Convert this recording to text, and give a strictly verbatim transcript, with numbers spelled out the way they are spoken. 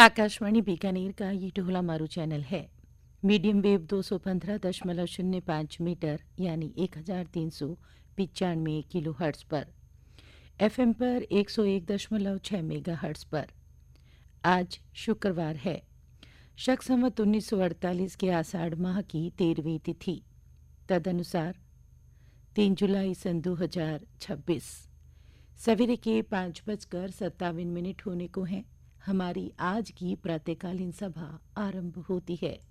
आकाशवाणी बीकानेर का ये टोला मारू चैनल है। मीडियम वेव दो सौ पंद्रह दशमलव शून्य पाँच मीटर यानी एक हजार तीन सौ पिचानवे किलो हर्ट्स पर, एफएम पर एक सौ एक दशमलव छः मेगा हर्ट्स पर। आज शुक्रवार है, शक संवत उन्नीस सौ अड़तालीस के आषाढ़ माह की तेरहवीं तिथि, तदनुसार तीन जुलाई सन दो हजार छब्बीस। सवेरे के पाँच बजकर सत्तावन मिनट होने को हैं। हमारी आज की प्रातःकालीन सभा आरंभ होती है।